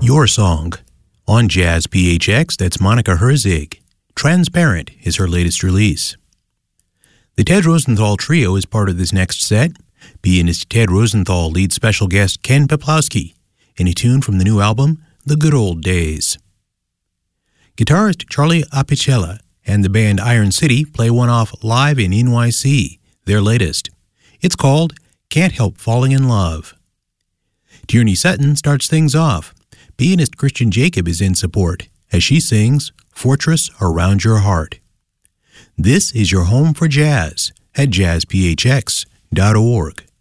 Your Song. On Jazz PHX, that's Monica Herzig. Transparent is her latest release. The Ted Rosenthal Trio is part of this next set. Pianist Ted Rosenthal leads special guest Ken Peplowski in a tune from the new album, The Good Old Days. Guitarist Charlie Apicella and the band Iron City play one off live in NYC, their latest. It's called Can't Help Falling in Love. Tierney Sutton starts things off. Pianist Christian Jacob is in support as she sings Fortress Around Your Heart. This is your home for jazz at jazzphx.org.